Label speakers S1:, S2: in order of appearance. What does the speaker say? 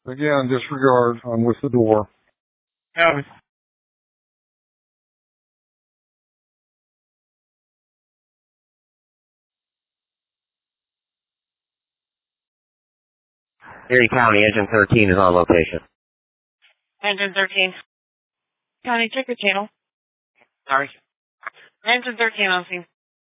S1: Again, disregard. I'm with the door.
S2: Copy.
S3: Erie County, Engine 13 is on location.
S4: Engine 13. County, check your channel.
S2: Sorry.
S4: Engine 13 on scene.